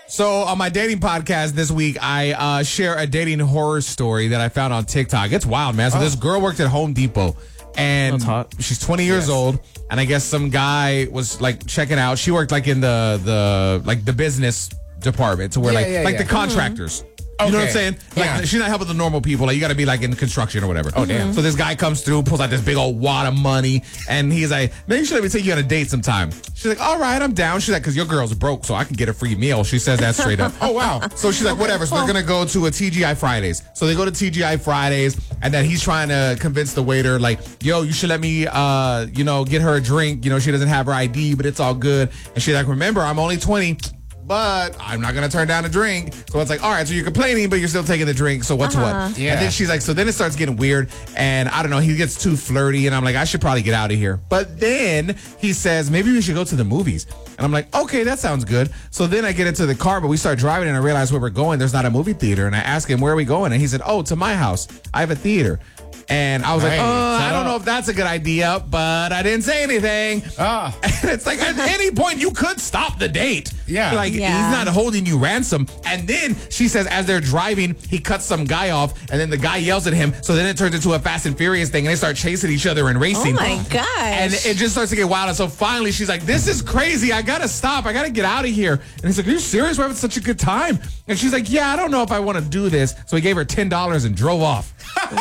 So on my dating podcast this week, I share a dating horror story that I found on TikTok. It's wild, man. So this girl worked at Home Depot, and That's hot. she's 20 years old. And I guess some guy was like checking out. She worked like in the business department, to where the contractors. You know what I'm saying? Like, she's not helping the normal people. Like, you got to be like in construction or whatever. Oh, damn. So this guy comes through, pulls out this big old wad of money, and he's like, "Man, you should let me take you on a date sometime." She's like, "All right, I'm down." She's like, "Because your girl's broke, so I can get a free meal." She says that straight up. Oh, wow. So she's like, whatever. So they're going to go to a TGI Fridays. So they go to TGI Fridays, and then he's trying to convince the waiter, like, "Yo, you should let me, get her a drink. You know, she doesn't have her ID, but it's all good." And she's like, "Remember, I'm only 20. But I'm not going to turn down a drink." So it's like, all right, so you're complaining, but you're still taking the drink. So what's what? Yeah. And then she's like, so then it starts getting weird. And I don't know, he gets too flirty. And I'm like, I should probably get out of here. But then he says, maybe we should go to the movies. And I'm like, okay, that sounds good. So then I get into the car, but we start driving and I realize where we're going, there's not a movie theater. And I ask him, where are we going? And he said, oh, to my house. I have a theater. And I was like, I don't know if that's a good idea, but I didn't say anything. And it's like, at any point, you could stop the date. Yeah. Like, he's not holding you ransom. And then she says, as they're driving, he cuts some guy off, and then the guy yells at him. So then it turns into a Fast and Furious thing, and they start chasing each other and racing. Oh, my gosh. And it just starts to get wild. And so finally, she's like, this is crazy. I got to stop. I got to get out of here. And he's like, are you serious? We're having such a good time. And she's like, yeah, I don't know if I want to do this. So he gave her $10 and drove off.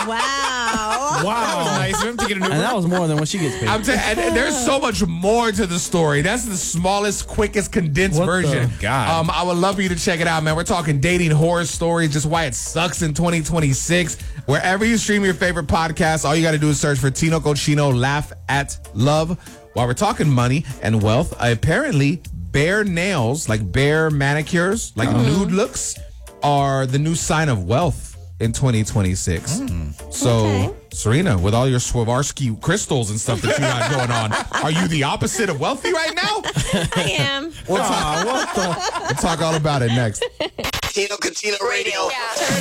Wow. Wow. Nice of him to get an Uber. And that was more than what she gets paid. And there's so much more to the story. That's the smallest, quickest, condensed version. God. I would love for you to check it out, man. We're talking dating horror stories, just why it sucks in 2026. Wherever you stream your favorite podcast, all you got to do is search for Tino Cochino Laugh at Love. While we're talking money and wealth, apparently bare nails, like bare manicures, like nude looks, are the new sign of wealth in 2026. So, Serena, with all your Swarovski crystals and stuff that you got going on, are you the opposite of wealthy right now? I am. We'll talk all about it next. Tino Cochino Radio.